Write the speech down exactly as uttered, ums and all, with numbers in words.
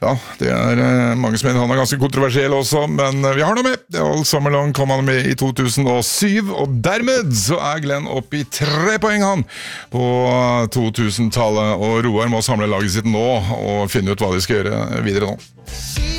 Ja, det er eh, mange som mener han er ganske kontroversiell også, men eh, vi har noe med. All Summer Long kom han med i to tusen og syv, og dermed så er Glenn oppe i tre poeng han på to tusen-tallet, og Roar må samle laget sitt nå og finne ut hva de skal gjøre videre nå.